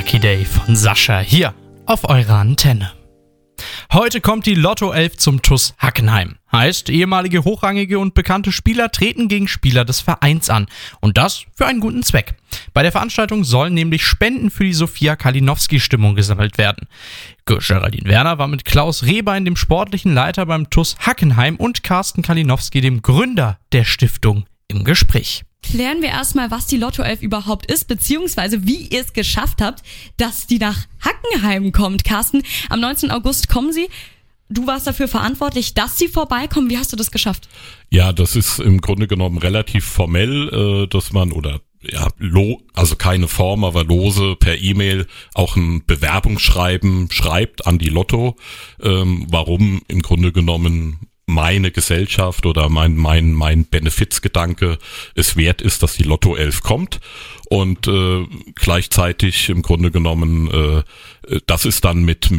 Lucky Day von Sascha hier auf eurer Antenne. Heute kommt die Lotto 11 zum TuS Hackenheim. Heißt, ehemalige hochrangige und bekannte Spieler treten gegen Spieler des Vereins an. Und das für einen guten Zweck. Bei der Veranstaltung sollen nämlich Spenden für die Sophia Kalinowski-Stimmung gesammelt werden. Geraldine Werner war mit Klaus Rehbein, dem sportlichen Leiter beim TuS Hackenheim, und Carsten Kalinowski, dem Gründer der Stiftung, im Gespräch. Klären wir erstmal, was die Lotto 11 überhaupt ist, beziehungsweise wie ihr es geschafft habt, dass die nach Hackenheim kommt. Carsten, am 19. August kommen sie. Du warst dafür verantwortlich, dass sie vorbeikommen. Wie hast du das geschafft? Ja, das ist im Grunde genommen relativ formell, dass man also keine Form, aber lose per E-Mail auch ein Bewerbungsschreiben schreibt an die Lotto, warum im Grunde genommen meine Gesellschaft oder mein Benefizgedanke es wert ist, dass die Lotto 11 kommt, und gleichzeitig im Grunde genommen das ist dann mit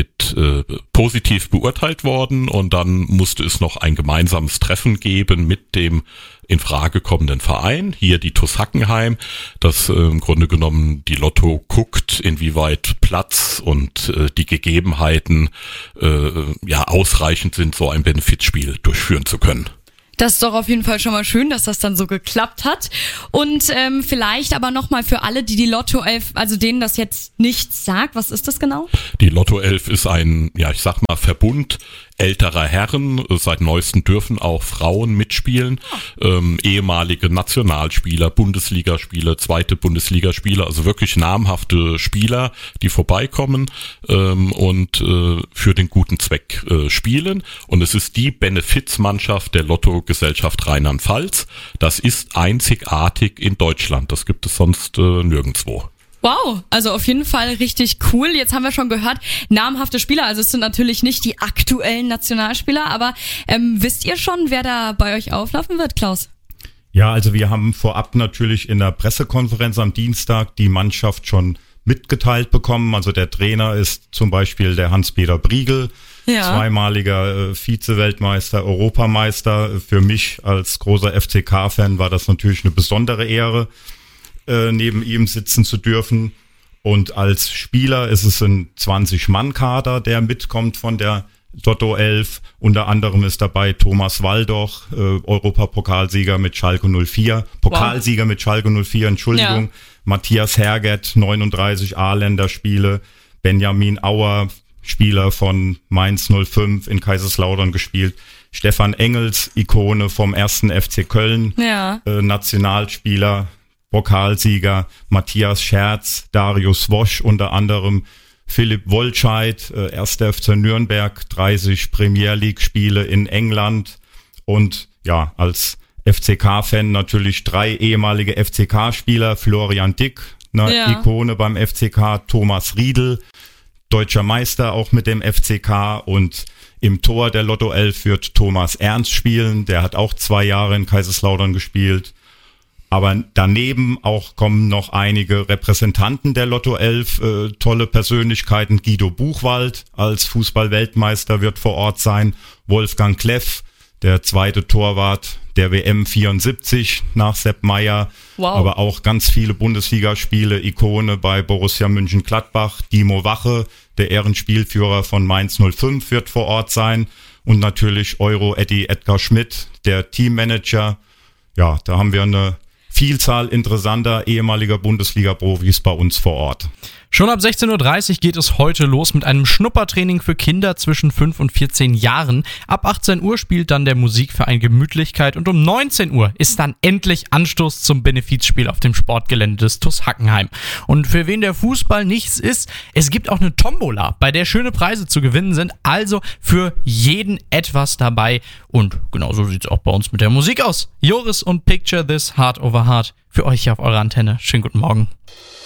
positiv beurteilt worden, und dann musste es noch ein gemeinsames Treffen geben mit dem in Frage kommenden Verein, hier die TuS Hackenheim, dass im Grunde genommen die Lotto guckt, inwieweit Platz und die Gegebenheiten ausreichend sind, so ein Benefizspiel durchführen zu können. Das ist doch auf jeden Fall schon mal schön, dass das dann so geklappt hat. Und vielleicht aber nochmal für alle, die Lotto 11, also denen das jetzt nichts sagt, was ist das genau? Die Lotto 11 ist ein, Verbund älterer Herren. Seit neuestem dürfen auch Frauen mitspielen. Ehemalige Nationalspieler, Bundesligaspieler, zweite Bundesligaspieler, also wirklich namhafte Spieler, die vorbeikommen und für den guten Zweck spielen. Und es ist die Benefizmannschaft der Lotto-Gesellschaft Rheinland-Pfalz. Das ist einzigartig in Deutschland. Das gibt es sonst nirgendwo. Wow, also auf jeden Fall richtig cool. Jetzt haben wir schon gehört, namhafte Spieler, also es sind natürlich nicht die aktuellen Nationalspieler, aber wisst ihr schon, wer da bei euch auflaufen wird, Klaus? Ja, also wir haben vorab natürlich in der Pressekonferenz am Dienstag die Mannschaft schon mitgeteilt bekommen. Also der Trainer ist zum Beispiel der Hans-Peter Briegel, zweimaliger Vize-Weltmeister, Europameister. Für mich als großer FCK-Fan war das natürlich eine besondere Ehre, neben ihm sitzen zu dürfen. Und als Spieler ist es ein 20-Mann-Kader, der mitkommt von der Lotto 11. Unter anderem ist dabei Thomas Waldoch, Europapokalsieger mit Schalke 04, Pokalsieger mit Schalke 04, Entschuldigung. Ja. Matthias Herget, 39 A-Länderspiele, Benjamin Auer, Spieler von Mainz 05 in Kaiserslautern gespielt, Stefan Engels, Ikone vom 1. FC Köln, Nationalspieler, Pokalsieger, Matthias Scherz, Darius Wosch unter anderem, Philipp Wollscheid, 1. FC Nürnberg, 30 Premier League Spiele in England, und ja, als FCK-Fan natürlich 3 ehemalige FCK-Spieler, Florian Dick, Ikone beim FCK, Thomas Riedel, deutscher Meister auch mit dem FCK, und im Tor der Lotto 11 wird Thomas Ernst spielen, der hat auch 2 Jahre in Kaiserslautern gespielt. Aber daneben auch kommen noch einige Repräsentanten der Lotto 11, tolle Persönlichkeiten. Guido Buchwald als Fußball-Weltmeister wird vor Ort sein. Wolfgang Kleff, der zweite Torwart der WM 74 nach Sepp Maier. Wow. Aber auch ganz viele Bundesligaspiele, Ikone bei Borussia Mönchengladbach. Dimo Wache, der Ehrenspielführer von Mainz 05, wird vor Ort sein. Und natürlich Euro-Eddie Edgar Schmidt, der Teammanager. Ja, da haben wir eine Vielzahl interessanter ehemaliger Bundesliga-Profis bei uns vor Ort. Schon ab 16.30 Uhr geht es heute los mit einem Schnuppertraining für Kinder zwischen 5 und 14 Jahren. Ab 18 Uhr spielt dann der Musikverein Gemütlichkeit, und um 19 Uhr ist dann endlich Anstoß zum Benefizspiel auf dem Sportgelände des TuS Hackenheim. Und für wen der Fußball nichts ist, es gibt auch eine Tombola, bei der schöne Preise zu gewinnen sind, also für jeden etwas dabei. Und genauso sieht es auch bei uns mit der Musik aus. Joris und Picture This Heart Over Heart für euch hier auf eurer Antenne. Schönen guten Morgen.